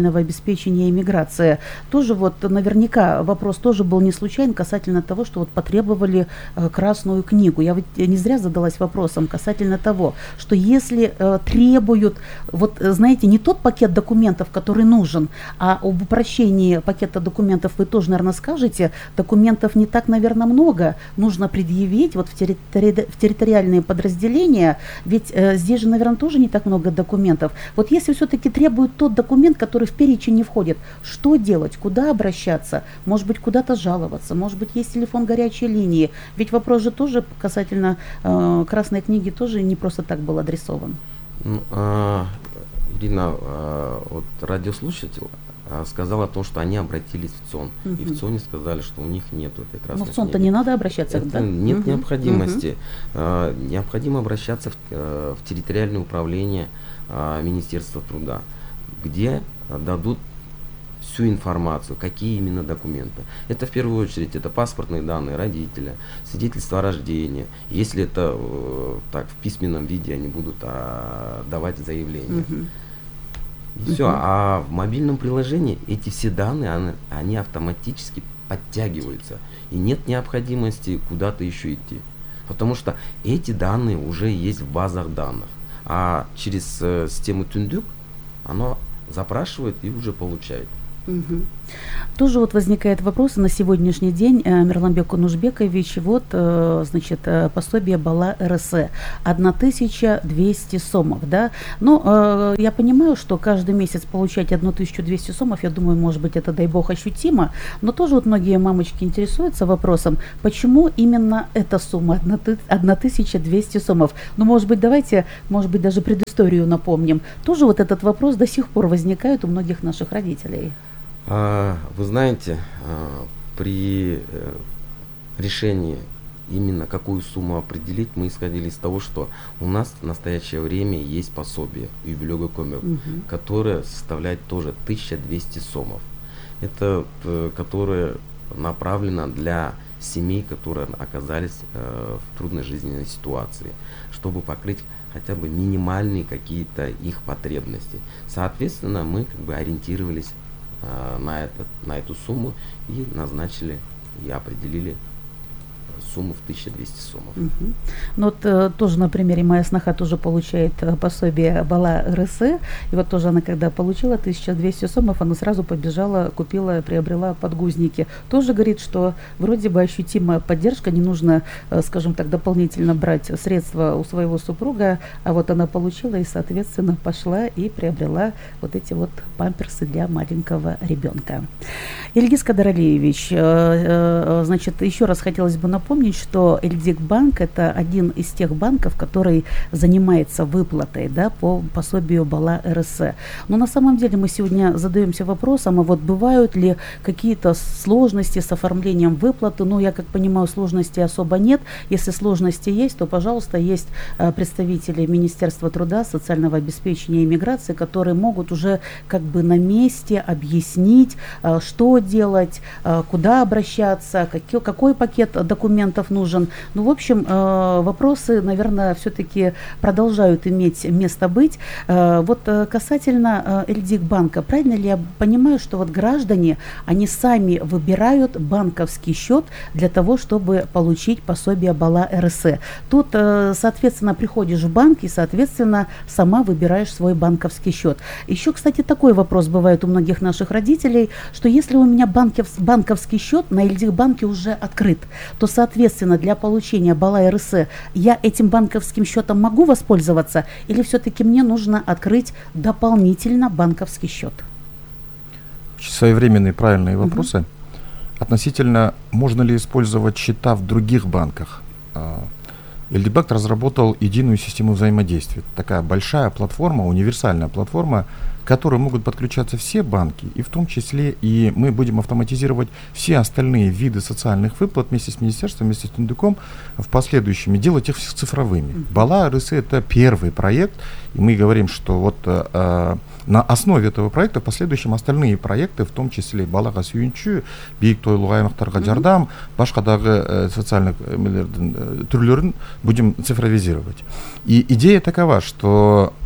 социального обеспечения и миграции. Тоже вот наверняка вопрос тоже был не случайен касательно того, что вот потребовали э, красную книгу. Я вот не зря задалась вопросом касательно того, что если э, требуют, вот знаете, не тот пакет документов, который нужен, а об упрощении пакета документов вы тоже, наверное, скажете, документов не так, наверное, много нужно предъявить вот в, территори- в территориальные подразделения, ведь э, здесь же, наверное, тоже не так много документов. Вот если все-таки требуют тот документ, который в перечень не входит, что делать, куда обращаться, может быть, куда-то жаловаться, может быть, есть телефон горячей линии, ведь вопрос же тоже касательно э, красной книги тоже не просто так был адресован. Ну, а, Ирина, а, вот радиослушатель а, сказал о том, что они обратились в ЦОН, угу. и в ЦОНе сказали, что у них нет этой красной книги. Но в ЦОН-то не надо обращаться, Это да? Нет угу. необходимости. Угу. А, необходимо обращаться в, в территориальное управление а, Министерства труда, где дадут всю информацию, какие именно документы. Это в первую очередь это паспортные данные родителя, свидетельство о рождении. Если это э, так в письменном виде, они будут а, давать заявление. Uh-huh. И все. Uh-huh. А в мобильном приложении эти все данные, они, они автоматически подтягиваются. И нет необходимости куда-то еще идти. Потому что эти данные уже есть в базах данных. А через э, систему Түндүк оно запрашивает и уже получает. Угу. Тоже вот возникает вопрос на сегодняшний день, э, Мирланбек Кунушбекович, вот, э, значит, э, пособие Бала РС, тысяча двести сомов, да, ну, э, я понимаю, что каждый месяц получать тысячу двести сомов, я думаю, может быть, это, дай бог, ощутимо, но тоже вот многие мамочки интересуются вопросом, почему именно эта сумма, тысяча двести сомов, ну, может быть, давайте, может быть, даже предысторию напомним, тоже вот этот вопрос до сих пор возникает у многих наших родителей. Вы знаете, при решении именно какую сумму определить, мы исходили из того, что у нас в настоящее время есть пособие юбилёга көмек, угу. которое составляет тоже тысяча двести сомов. Это которое направлено для семей, которые оказались в трудной жизненной ситуации, чтобы покрыть хотя бы минимальные какие-то их потребности. Соответственно, мы как бы ориентировались на, этот, на эту сумму и назначили и определили сумму в тысяча двести сомов. Угу. Ну вот э, тоже на примере моя сноха тоже получает э, пособие Бала РС, и вот тоже она когда получила тысяча двести сомов, она сразу побежала, купила, приобрела подгузники. Тоже говорит, что вроде бы ощутимая поддержка, не нужно, э, скажем так, дополнительно брать средства у своего супруга, а вот она получила и, соответственно, пошла и приобрела вот эти вот памперсы для маленького ребенка. Ильгиз Кадаралиевич, э, э, значит, еще раз хотелось бы напомнить, что Эльдик-банк – это один из тех банков, который занимается выплатой, да, по пособию Бала РС. Но на самом деле мы сегодня задаемся вопросом, а вот бывают ли какие-то сложности с оформлением выплаты? Ну, я как понимаю, сложностей особо нет. Если сложности есть, то, пожалуйста, есть представители Министерства труда, социального обеспечения и миграции, которые могут уже как бы на месте объяснить, что делать, куда обращаться, какой, какой пакет документов нужен. Ну, в общем, э, вопросы, наверное, все-таки продолжают иметь место быть. Э, вот э, касательно э, Эльдик-банка, правильно ли я понимаю, что вот граждане, они сами выбирают банковский счет для того, чтобы получить пособие Бала РС? Тут, э, соответственно, приходишь в банк и, соответственно, сама выбираешь свой банковский счет. Еще, кстати, такой вопрос бывает у многих наших родителей, что если у меня банков, банковский счет на Эльдик-банке уже открыт, то, соответственно, Соответственно, для получения Бала РС я этим банковским счетом могу воспользоваться или все-таки мне нужно открыть дополнительно банковский счет? Очень своевременные правильные вопросы. Угу. Относительно, можно ли использовать счета в других банках? Эльдик-банк разработал единую систему взаимодействия. Такая большая платформа, универсальная платформа, к которой могут подключаться все банки, и в том числе и мы будем автоматизировать все остальные виды социальных выплат вместе с министерством, вместе с Түндүком в последующем, и делать их цифровыми. Mm-hmm. Бала РС – это первый проект, и мы говорим, что вот э, на основе этого проекта в последующем остальные проекты, в том числе Балага сүйүнчү, бийик тойлуу аймактарга жардам, башкадагы э, социальных э, түрлөрүн будем цифровизировать. И идея такова, что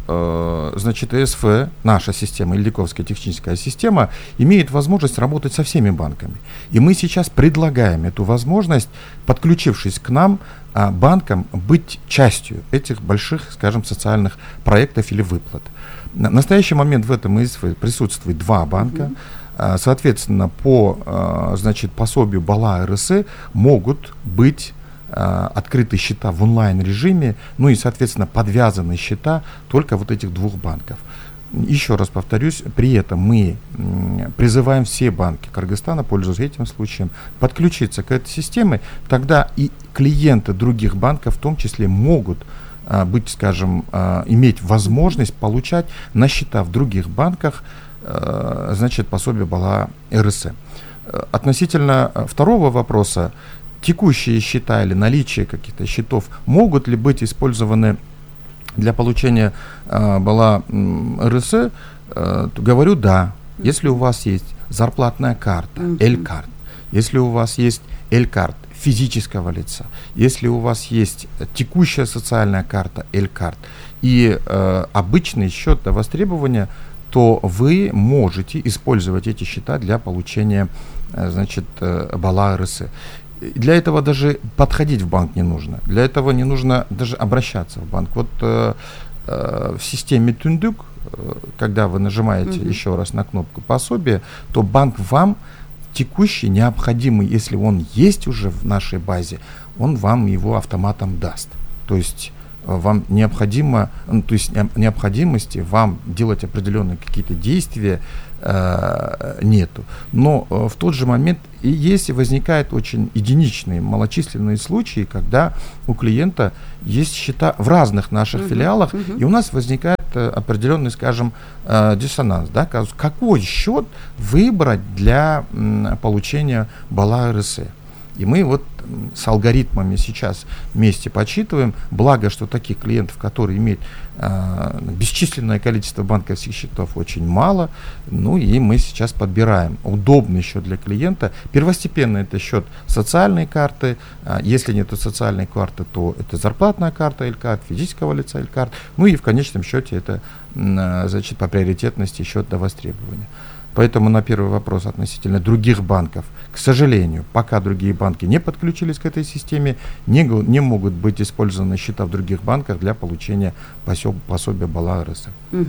э, значит, ЭСФ, наша система, Ильдиковская техническая система, имеет возможность работать со всеми банками. И мы сейчас предлагаем эту возможность, подключившись к нам, э, банкам, быть частью этих больших, скажем, социальных проектов или выплат. На настоящий момент в этом ЭСФ присутствует два банка. Mm-hmm. Соответственно, по, значит, пособию Бала РС могут быть открыты счета в онлайн-режиме, ну и, соответственно, подвязаны счета только вот этих двух банков. Еще раз повторюсь, при этом мы призываем все банки Кыргызстана, пользуясь этим случаем, подключиться к этой системе, тогда и клиенты других банков в том числе могут быть, скажем, иметь возможность получать на счета в других банках, значит, пособие Бала РС. Относительно второго вопроса, текущие счета или наличие каких-то счетов могут ли быть использованы для получения э, Бала РС, э, говорю да. Если у вас есть зарплатная карта, L-карт, если у вас есть L-карт физического лица, если у вас есть текущая социальная карта, L-карт и э, обычный счет до востребования, то вы можете использовать эти счета для получения э, значит, э, Бала РС. Для этого даже подходить в банк не нужно. Для этого не нужно даже обращаться в банк. Вот э, э, в системе Түндүк, э, когда вы нажимаете uh-huh. еще раз на кнопку пособие, то банк вам текущий, необходимый, если он есть уже в нашей базе, он вам его автоматом даст. То есть э, вам необходимо, ну, то есть не, необходимости вам делать определенные какие-то действия э, нету. Но э, в тот же момент, и если возникают очень единичные, малочисленные случаи, когда у клиента есть счета в разных наших uh-huh, филиалах, uh-huh. и у нас возникает э, определенный, скажем, э, диссонанс, да, какой счет выбрать для м, получения Бала РС. И мы вот с алгоритмами сейчас вместе подсчитываем, благо, что таких клиентов, которые имеют э, бесчисленное количество банковских счетов, очень мало, ну и мы сейчас подбираем удобный счет для клиента. Первостепенно это счет социальной карты, э, если нет социальной карты, то это зарплатная карта L-карт, физического лица L-карт, ну и в конечном счете это э, значит, по приоритетности счет до востребования. Поэтому на первый вопрос относительно других банков, к сожалению, пока другие банки не подключились к этой системе, не, не могут быть использованы счета в других банках для получения пособия Бала РС.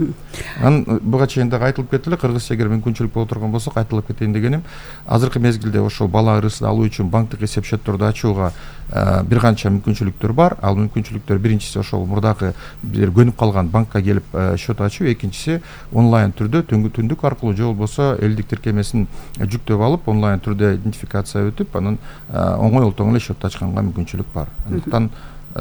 Буга чейинде айтылып кетти эле, кыргызча эгер мүмкүнчүлүк боло турган болсо айтылып кетейин дегеним, азыркы мезгилде ошол Бала РС алуу үчүн банктык эсеп счетторду ачууга бир канча мүмкүнчүлүктөр бар. Ал мүмкүнчүлүктөр биринчиси ошол мурдагы бир көнүп калган банкка келип счет ачуу, экинчиси онлайн түрдө Түндүк аркылуу же болбосо элдик тиркемесин жүктөп алып онлайн түрдө идентификация өтүп анан оңой олтоң эле счет ачканга мүмкүнчүлүк бар. Андыктан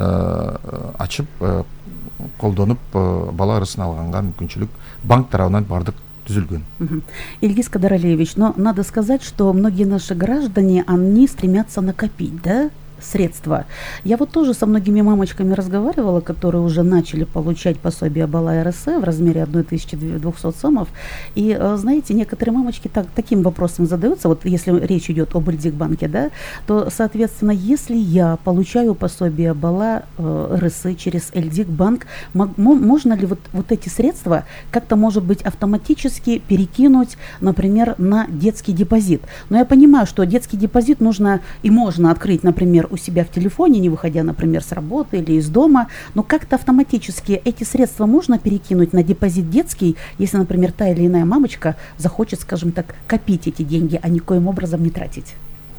ачып колдонуп Бала РСын алганга мүмкүнчүлүк банк тарабынан бардык түзүлгөн. Ильгиз Кадаралиевич, но надо сказать, что многие наши граждане, они стремятся накопить, да, средства. Я вот тоже со многими мамочками разговаривала, которые уже начали получать пособие Бала РС в размере тысяча двести сомов. И, знаете, некоторые мамочки так, таким вопросом задаются, вот если речь идет об Эльдик-банке, да, то, соответственно, если я получаю пособие Бала РС через Эльдик-банк, можно ли вот, вот эти средства как-то, может быть, автоматически перекинуть, например, на детский депозит? Но я понимаю, что детский депозит нужно и можно открыть, например, у себя в телефоне, не выходя, например, с работы или из дома, но как-то автоматически эти средства можно перекинуть на депозит детский, если, например, та или иная мамочка захочет, скажем так, копить эти деньги, а никоим образом не тратить.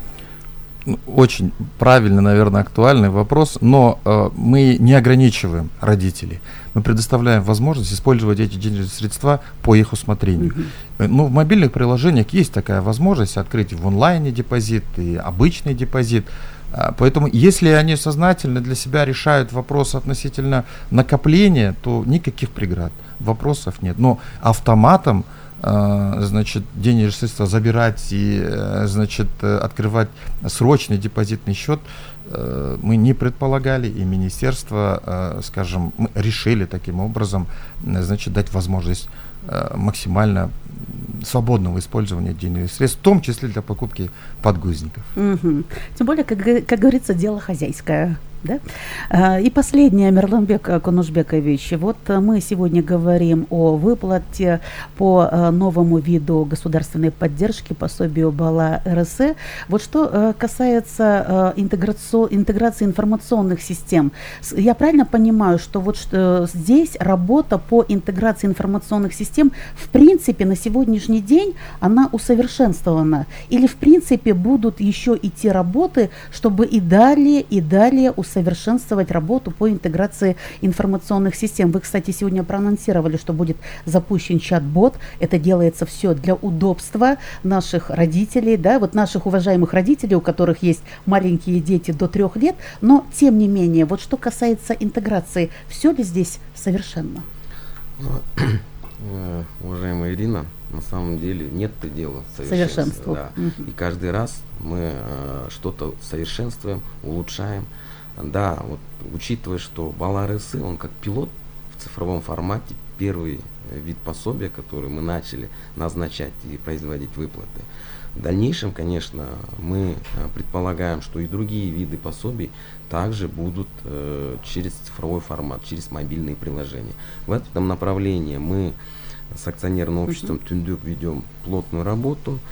Очень правильный, наверное, актуальный вопрос, но э, мы не ограничиваем родителей. Мы предоставляем возможность использовать эти денежные средства по их усмотрению. Uh-huh. Ну, в мобильных приложениях есть такая возможность открыть в онлайне депозит и обычный депозит. Поэтому, если они сознательно для себя решают вопрос относительно накопления, то никаких преград, вопросов нет. Но автоматом, значит, денежные средства забирать и, значит, открывать срочный депозитный счет мы не предполагали, и министерство, скажем, мы решили таким образом, значит, дать возможность максимально свободного использования денежных средств, в том числе для покупки подгузников. Угу. Тем более, как, как говорится, дело хозяйское. Да? И последнее, Мирланбек Кунушбекович. Вот мы сегодня говорим о выплате по новому виду государственной поддержки, пособию Бала РС. Вот что касается интеграции информационных систем. Я правильно понимаю, что вот здесь работа по интеграции информационных систем в принципе на сегодняшний день она усовершенствована? Или в принципе будут еще идти работы, чтобы и далее, и далее усовершенствовать работу по интеграции информационных систем? Вы, кстати, сегодня проанонсировали, что будет запущен чат-бот. Это делается все для удобства наших родителей, да, вот наших уважаемых родителей, у которых есть маленькие дети до трех лет. Но, тем не менее, вот что касается интеграции, все ли здесь совершенно? Уважаемая Ирина, на самом деле нет предела совершенству. Да. Угу. И каждый раз мы э, что-то совершенствуем, улучшаем. Да, вот учитывая, что Бала РС, он как пилот в цифровом формате, первый вид пособия, который мы начали назначать и производить выплаты. В дальнейшем, конечно, мы предполагаем, что и другие виды пособий также будут э, через цифровой формат, через мобильные приложения. В этом направлении мы с акционерным обществом uh-huh. Түндүк ведем плотную работу.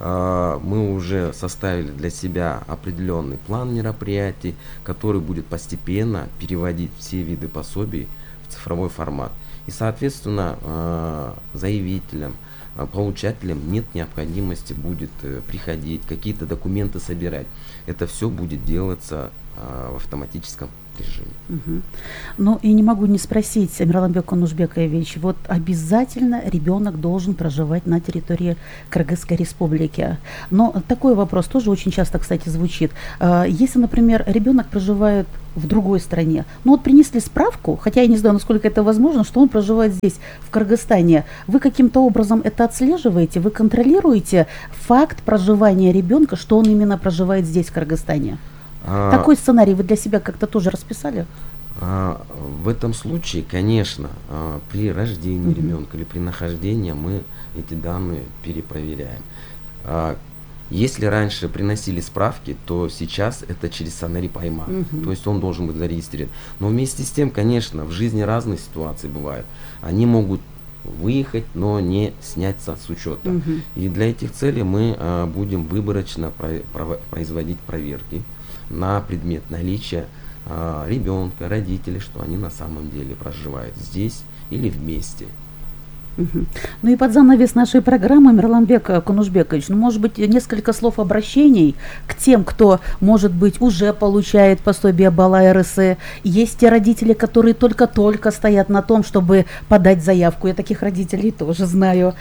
Э, мы уже составили для себя определенный план мероприятий, который будет постепенно переводить все виды пособий в цифровой формат. И, соответственно, э, заявителям, получателям нет необходимости будет э, приходить, какие-то документы собирать. Это все будет делаться э, в автоматическом режиме. Угу. Ну и не могу не спросить, Мирланбек Кунушбекович, вот обязательно ребенок должен проживать на территории Кыргызской республики. Но такой вопрос тоже очень часто, кстати, звучит. Если, например, ребенок проживает в другой стране, ну вот принесли справку, хотя я не знаю, насколько это возможно, что он проживает здесь, в Кыргызстане, вы каким-то образом это отслеживаете, вы контролируете факт проживания ребенка, что он именно проживает здесь, в Кыргызстане? А, Такой сценарий вы для себя как-то тоже расписали? А, в этом случае, конечно, а, при рождении uh-huh. ребенка или при нахождении мы эти данные перепроверяем. А, если раньше приносили справки, то сейчас это через Санарип Аймак, uh-huh. то есть он должен быть зарегистрирован. Но вместе с тем, конечно, в жизни разные ситуации бывают. Они могут выехать, но не сняться с учета. Uh-huh. И для этих целей мы а, будем выборочно про, про, производить проверки на предмет наличия э, ребенка, родителей, что они на самом деле проживают здесь или вместе. Угу. Ну и под занавес нашей программы, Мирланбек Кунушбекович, ну, может быть, несколько слов обращений к тем, кто, может быть, уже получает пособие Бала РС. Есть те родители, которые только-только стоят на том, чтобы подать заявку. Я таких родителей тоже знаю.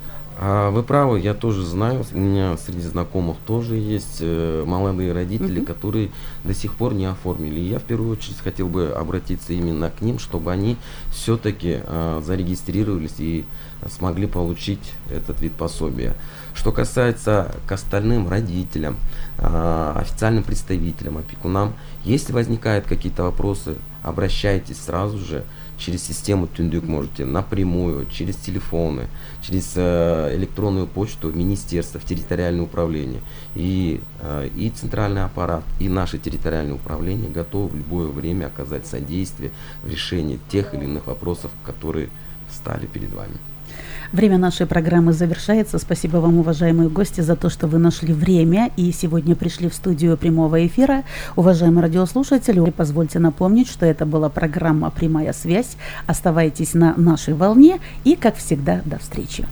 Вы правы, я тоже знаю, у меня среди знакомых тоже есть э, молодые родители, uh-huh. которые до сих пор не оформили. И я в первую очередь хотел бы обратиться именно к ним, чтобы они все-таки э, зарегистрировались и смогли получить этот вид пособия. Что касается к остальным родителям, э, официальным представителям, опекунам, если возникают какие-то вопросы, обращайтесь сразу же. Через систему Түндүк можете напрямую, через телефоны, через э, электронную почту в министерство, в территориальное управление. И, э, и центральный аппарат, и наше территориальное управление готовы в любое время оказать содействие в решении тех или иных вопросов, которые встали перед вами. Время нашей программы завершается. Спасибо вам, уважаемые гости, за то, что вы нашли время и сегодня пришли в студию прямого эфира. Уважаемые радиослушатели, позвольте напомнить, что это была программа «Прямая связь». Оставайтесь на нашей волне и, как всегда, до встречи.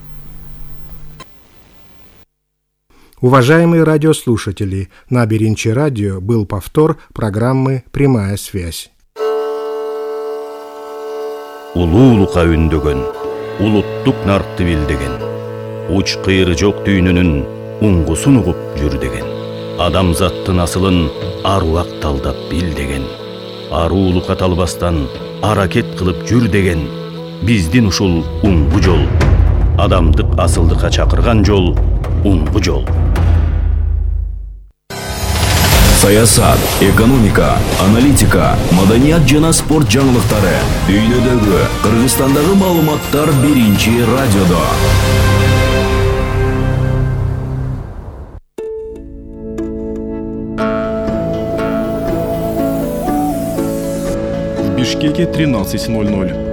Уважаемые радиослушатели, на Беринчи радио был повтор программы «Прямая связь». Улуулукка үндөгөн, улуттук наркты билдеген, уч кыйры жок дүйнөнүн уңгусун угуп жүр деген, адамзаттын асылын аруак талдап бил деген, аруулукка талбастан аракет кылып жүр деген, биздин ушул уңгу жол, адамдык асылдыкка чакырган жол, уңгу жол. Саясат, экономика, аналитика, маданият жана спорт жаңылыктары, дүйнөдөгү, Кыргызстандагы маалыматтар Беринчи радиодо. Бишкеке тринадцать ноль ноль.